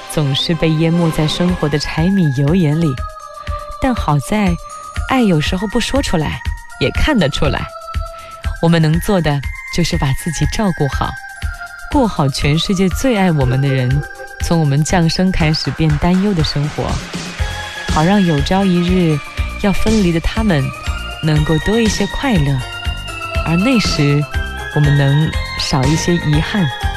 总是被淹没在生活的柴米油盐里。但好在爱有时候不说出来也看得出来。我们能做的就是把自己照顾好，过好全世界最爱我们的人从我们降生开始便担忧的生活，好让有朝一日要分离的他们能够多一些快乐，而那时我们能少一些遗憾。